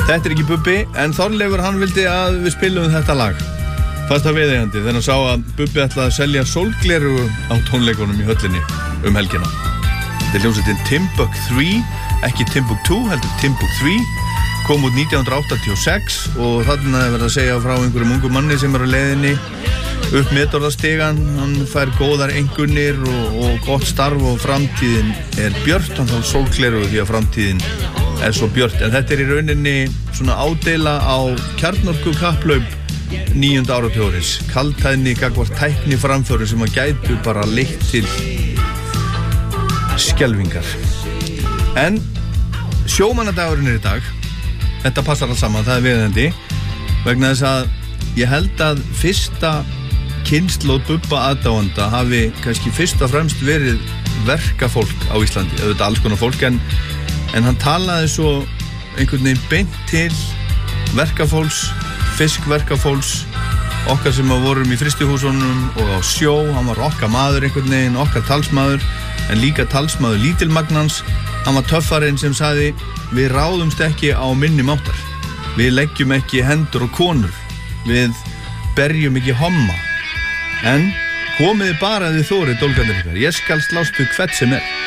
Þetta ekki Bubbi, en Þorleifur hann vildi að við spilum þetta lag. Fasta viðeigandi þegar hann sá að Bubbi ætlaði að selja sólgleru á tónleikunum í höllinni helgina. Þetta hljómsveitin Timbuk 3, ekki Timbuk 2, heldur Timbuk 3, kom út 1986 og þarna er verið að segja frá einhverjum ungum manni sem er á leiðinni upp metorðastigan, hann fær góðar einkunnir og gott starf og framtíðin er björt, hann þá sólgleru því að framtíðin er svo björt. En þetta er í rauninni svona ádeila á kjarnorku kapplaup 9. áratugurins, kaldhæðni gagnvart tækni framföru sem að gætu bara leitt til skelfingar. En sjómannadagurinn er í dag, þetta passar alls saman, það er viðeigandi, vegna þess að ég held að fyrsta kynslóð Bubba aðdáanda hafi kannski fyrst og fremst verið verkafólk á Íslandi, auðvitað alls konar fólk, en hann talaði svo einhvern veginn beint til verkafólks, fiskverkafólks, okkar sem vorum í frystihúsunum og á sjó. Hann var okkar maður einhvern veginn, okkar talsmaður, en líka talsmaður lítilmagnans. Hann var töffarinn sem sagði, við ráðumst ekki á minni máttar, við leggjum ekki hendur og konur, við berjum ekki homma, en komiði bara þið þórið dólgarnir ykkar, ég skal slást við hvert sem er.